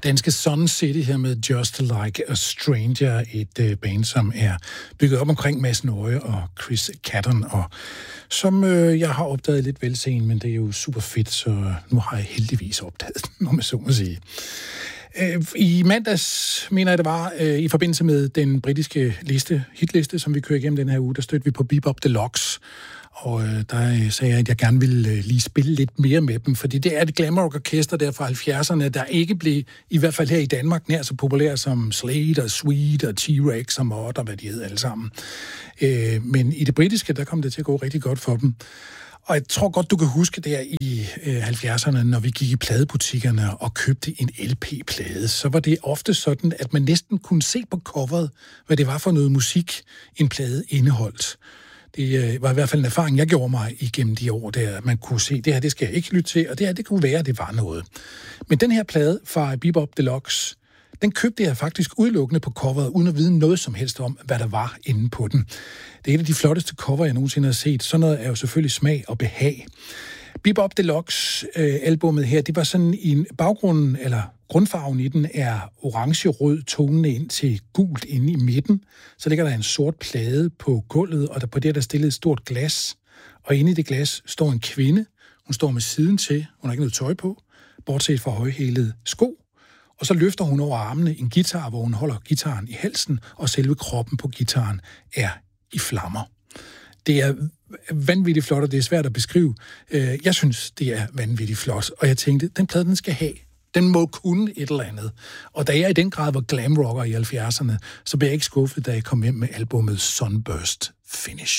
danske Sun City her med Just Like a Stranger, et band, som er bygget op omkring Mads Nøje og Chris Catton, og som jeg har opdaget lidt velseende, men det er jo super fedt, så nu har jeg heldigvis opdaget den, om jeg så må sige. I mandags, mener jeg det var, i forbindelse med den britiske hitliste, som vi kører igennem den her uge, der stødte vi på Bebop Deluxe. Og der sagde jeg, at jeg gerne ville lige spille lidt mere med dem, fordi det er et glamrock-orkester der fra 70'erne, der ikke blev, i hvert fald her i Danmark, nær så populære som Slade og Sweet og T-Rex og Mod og hvad de hed alle sammen. Men i det britiske, der kom det til at gå rigtig godt for dem. Og jeg tror godt, du kan huske der i 70'erne, når vi gik i pladebutikkerne og købte en LP-plade, så var det ofte sådan, at man næsten kunne se på coveret, hvad det var for noget musik, en plade indeholdt. Det var i hvert fald en erfaring, jeg gjorde mig igennem de år, der man kunne se, det her, det skal jeg ikke lytte til, og det her, det kunne være, at det var noget. Men den her plade fra Bebop Deluxe, den købte jeg faktisk udelukkende på coveret, uden at vide noget som helst om, hvad der var inde på den. Det er et af de flotteste cover, jeg nogensinde har set. Sådan noget er jo selvfølgelig smag og behag. Bebop Deluxe-albummet her, det var sådan en baggrunden, eller grundfarven i den er orange-rød, tonende ind til gult inde i midten. Så ligger der en sort plade på gulvet, og der på det der stillet et stort glas. Og inde i det glas står en kvinde. Hun står med siden til. Hun har ikke noget tøj på, bortset fra højhælede sko. Og så løfter hun over armene en guitar, hvor hun holder guitaren i halsen, og selve kroppen på guitaren er i flammer. Det er vanvittigt flot, og det er svært at beskrive. Jeg synes, det er vanvittigt flot, og jeg tænkte, den plade, den skal have. Den må kunne et eller andet. Og da jeg i den grad var glamrocker i 70'erne, så blev jeg ikke skuffet, da jeg kom hjem med albummet Sunburst Finish.